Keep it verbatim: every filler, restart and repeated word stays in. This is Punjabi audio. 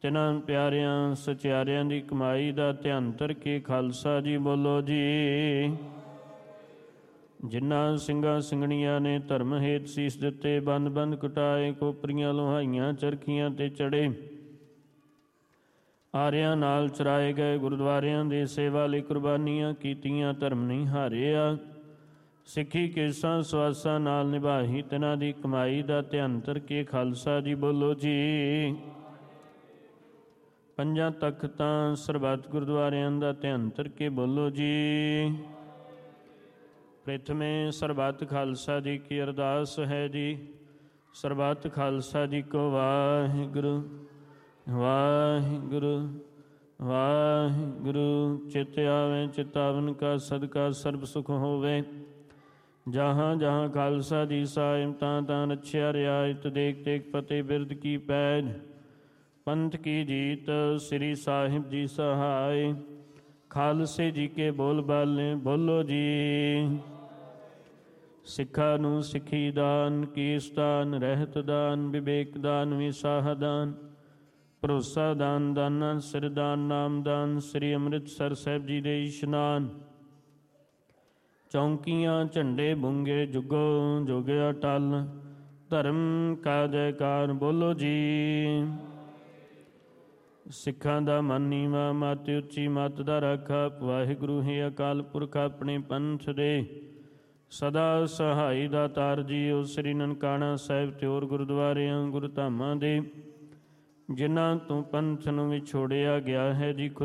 ਤਿਨਾਂ ਪਿਆਰਿਆਂ ਸਚਿਆਰਿਆਂ ਦੀ ਕਮਾਈ ਦਾ ਧਿਆਨ ਧਰ ਕੇ ਖਾਲਸਾ ਜੀ ਬੋਲੋ ਜੀ। ਜਿਨ੍ਹਾਂ ਸਿੰਘਾਂ ਸਿੰਘਣੀਆਂ ਨੇ ਧਰਮ ਹੇਤ ਸੀਸ ਦਿੱਤੇ, ਬੰਦ ਬੰਦ ਕਟਾਏ, ਕੋਪਰੀਆਂ ਲੋਹਾਈਆਂ ਚਰਖੀਆਂ ਤੇ ਚੜੇ, ਆਰਿਆਂ ਨਾਲ ਚਰਾਏ ਗਏ, ਗੁਰਦੁਆਰਿਆਂ ਦੇ ਸੇਵਾ ਲਈ ਕੁਰਬਾਨੀਆਂ ਕੀਤੀਆਂ, ਧਰਮ ਨਹੀਂ ਹਾਰਿਆ, ਸਿੱਖੀ ਕੇਸਾਂ ਸਵਾਸਾਂ ਨਾਲ ਨਿਭਾਹੀ, ਤਿਨਾਂ ਦੀ ਕਮਾਈ ਦਾ ਧਿਆਨ ਧਰ ਕੇ ਖਾਲਸਾ ਜੀ ਬੋਲੋ ਜੀ। ਪੰਜਾਂ ਤਖਤਾਂ ਸਰਬੱਤ ਗੁਰਦੁਆਰਿਆਂ ਦਾ ਧਿਆਨ ਧਰ ਕੇ ਬੋਲੋ ਜੀ। ਪ੍ਰਥਮੇ ਸਰਬੱਤ ਖਾਲਸਾ ਜੀ ਕੀ ਅਰਦਾਸ ਹੈ ਜੀ। ਸਰਬੱਤ ਖਾਲਸਾ ਜੀ ਕੋ ਵਾਹਿਗੁਰੂ ਵਾਹਿਗੁਰੂ ਵਾਹਿਗੁਰੂ। ਚਿਤ ਆਵੇ ਚਿਤਾਵਨ ਕਾ ਸਦਕਾ ਸਰਬ ਸੁਖ ਹੋਵੇ। ਜਹਾਂ ਜਹਾਂ ਖਾਲਸਾ ਜੀ ਸਾਹਿਬ, ਤਾਂ ਤਾਂ ਰੱਛਿਆ ਰਿਆਇਤ, ਦੇਖ ਦੇਖ ਫਤਿਹ ਬਿਰਦ ਕੀ ਪੈਜ, ਪੰਥ ਕੀ ਜੀਤ, ਸ੍ਰੀ ਸਾਹਿਬ ਜੀ ਸਹਾਇ। ਖਾਲਸੇ ਜੀ ਕੇ ਬੋਲ ਬਾਲੇ ਬੋਲੋ ਜੀ। ਸਿੱਖਾਂ ਨੂੰ ਸਿੱਖੀ ਦਾਨ, ਕੀਸ ਦਾਨ, ਰਹਿਤ ਦਾਨ, ਵਿਵੇਕ ਦਾਨ, ਵਿਸਾਹ ਦਾਨ, ਭਰੋਸਾ ਦਾਨ, ਦਾਨਾ ਸਿਰ ਦਾਨ, ਨਾਮ ਦਾਨ, ਸ੍ਰੀ ਅੰਮ੍ਰਿਤਸਰ ਸਾਹਿਬ ਜੀ ਦੇ ਇਸ਼ਨਾਨ, ਚੌਂਕੀਆਂ ਝੰਡੇ ਬੁੰਗੇ, ਜੁਗੋ ਜੁਗ ਅਟਲ, ਧਰਮ ਕਾ ਜੈਕਾਰ ਬੋਲੋ ਜੀ। ਸਿੱਖਾਂ ਦਾ ਮਨ ਨੀਵਾਂ, ਮਤ ਉੱਚੀ, ਮਤ ਦਾ ਰਾਖਾ, ਵਾਹਿਗੁਰੂ ਹੀ ਅਕਾਲ ਪੁਰਖ ਆਪਣੇ ਪੰਥ ਦੇ ਸਦਾ ਸਹਾਈ ਦਾਤਾਰ ਜੀਓ। ਸ੍ਰੀ ਨਨਕਾਣਾ ਸਾਹਿਬ ਤੇ ਹੋਰ ਗੁਰਦੁਆਰਿਆਂ ਗੁਰਧਾਮਾਂ ਦੇ ਜਿਨ੍ਹਾਂ ਤੋਂ ਪੰਥ ਨੂੰ ਵਿਛੋੜਿਆ ਗਿਆ ਹੈ ਜੀ,